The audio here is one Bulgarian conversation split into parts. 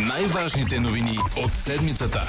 Най-важните новини от седмицата.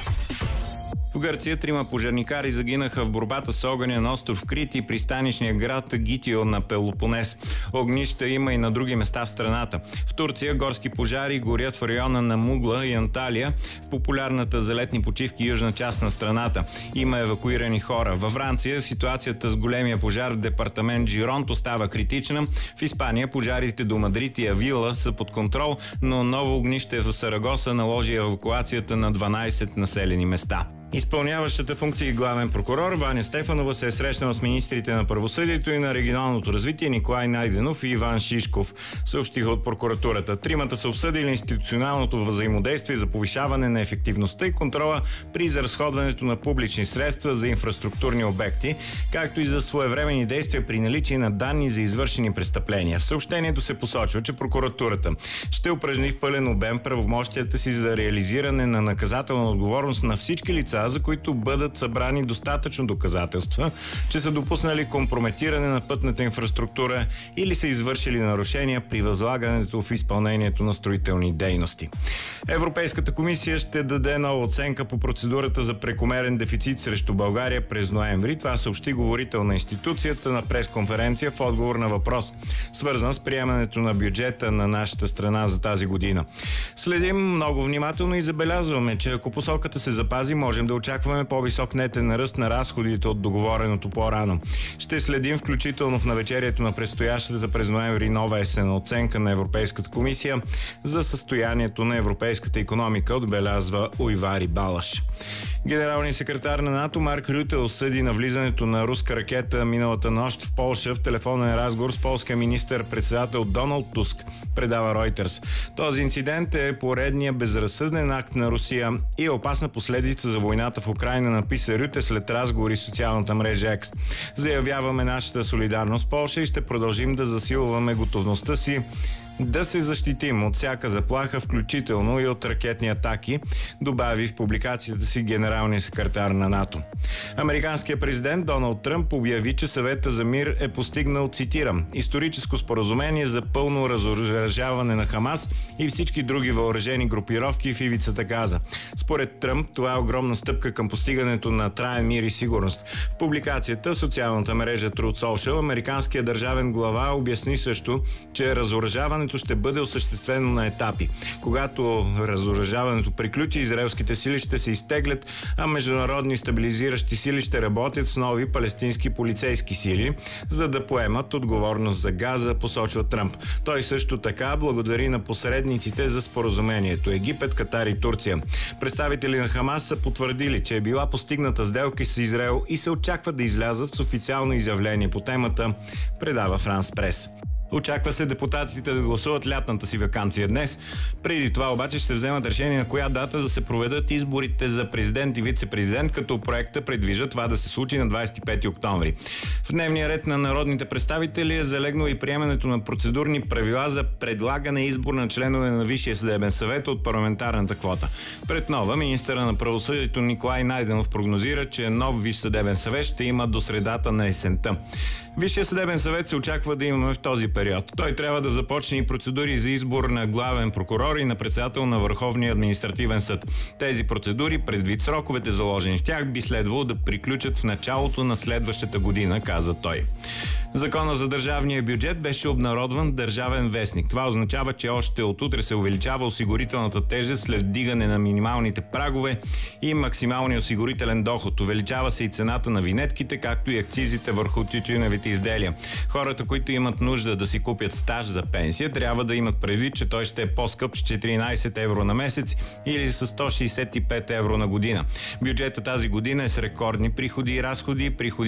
В Гърция 3 пожарникари загинаха в борбата с огъня на остров Крит и пристанищния град Гитио на Пелопонес. Огнища има и на други места в страната. В Турция горски пожари горят в района на Мугла и Анталия, в популярната за летни почивки южна част на страната. Има евакуирани хора. Във Франция ситуацията с големия пожар в департамент Джиронт остава критична. В Испания пожарите до Мадрид и Авила са под контрол, но ново огнище в Сарагоса наложи евакуацията на 12 населени места. Изпълняващата функции главен прокурор Ваня Стефанова се е срещнала с министрите на правосъдието и на регионалното развитие Николай Найденов и Иван Шишков, съобщиха от прокуратурата. Тримата са обсъдили институционалното взаимодействие за повишаване на ефективността и контрола при изразходването на публични средства за инфраструктурни обекти, както и за своевременни действия при наличие на данни за извършени престъпления. В съобщението се посочва, че прокуратурата ще упражни в пълен обем правомощията си за реализиране на наказателна отговорност на всички лица, за които бъдат събрани достатъчно доказателства, че са допуснали компрометиране на пътната инфраструктура или са извършили нарушения при възлагането в изпълнението на строителни дейности. Европейската комисия ще даде нова оценка по процедурата за прекомерен дефицит срещу България през ноември. Това съобщи говорител на институцията на пресконференция в отговор на въпрос, свързан с приемането на бюджета на нашата страна за тази година. Следим много внимателно и забелязваме, че ако посоката се запази, можем да очакваме по-висок нетен ръст на разходите от договореното по-рано. Ще следим включително в навечерието на предстоящата през ноември нова есенна оценка на Европейската комисия за състоянието на европейската икономика, отбелязва Уйвари Балаш. Генералният секретар на НАТО Марк Рюте осъди навлизането на руска ракета миналата нощ в Полша в телефонен разговор с полския министър-председател Доналд Туск, предава Ройтерс. Този инцидент е поредния безразсъден акт на Русия и е опасна последица за войната в Украйна, написа Рюте след разговори с социалната мрежа Екс. Заявяваме нашата солидарност с Полша и ще продължим да засилваме готовността си да се защитим от всяка заплаха, включително и от ракетни атаки, добави в публикацията си генералния секретар на НАТО. Американският президент Доналд Тръмп обяви, че съвета за мир е постигнал, цитирам, историческо споразумение за пълно разоръжаване на Хамас и всички други въоръжени групировки в ивицата Газа. Според Тръмп, това е огромна стъпка към постигането на траен мир и сигурност. В публикацията в социалната мрежа Truth Social американският държавен глава обясни също, че разоръжаването ще бъде осъществено на етапи. Когато разоръжаването приключи, израелските сили ще се изтеглят, а международни стабилизиращи сили ще работят с нови палестински полицейски сили, за да поемат отговорност за Газа, посочва Тръмп. Той също така благодари на посредниците за споразумението Египет, Катар и Турция. Представители на Хамас са потвърдили, че е била постигната сделка с Израел и се очаква да излязат с официално изявление по темата, предава Франс Прес. Очаква се депутатите да гласуват лятната си ваканция днес. Преди това обаче ще вземат решение на коя дата да се проведат изборите за президент и вице-президент, като проекта предвижда това да се случи на 25 октомври. В дневния ред на народните представители е залегнало и приемането на процедурни правила за предлагане избор на членове на Висшия съдебен съвет от парламентарната квота. Пред нова министъра на правосъдието Николай Найденов прогнозира, че нов Висш съдебен съвет ще има до средата на есента. Висшия съдебен съвет се очаква да имаме в този период. Той трябва да започне и процедури за избор на главен прокурор и на председател на Върховния административен съд. Тези процедури, предвид сроковете заложени в тях, би следвало да приключат в началото на следващата година, каза той. Закона за държавния бюджет беше обнародван в Държавен вестник. Това означава, че още от утре се увеличава осигурителната тежест след вдигане на минималните прагове и максималния осигурителен доход. Увеличава се и цената на винетките, както и акцизите върху тютюневите изделия. Хората, които имат нужда да си купят стаж за пенсия, трябва да имат предвид, че той ще е по-скъп с 14 евро на месец или с 165 евро на година. Бюджетът тази година е с рекордни приходи и разходи.